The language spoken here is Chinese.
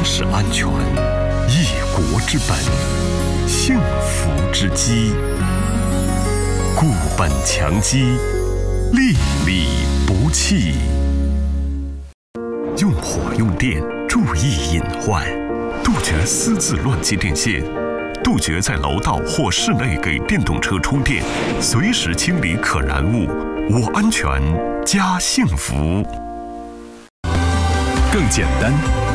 是安全，一国之本，幸福之基。固本强基，粒粒不弃。用火用电，注意隐患，杜绝私自乱接电线，杜绝在楼道或室内给电动车充电，随时清理可燃物。我安全，家幸福。更简单、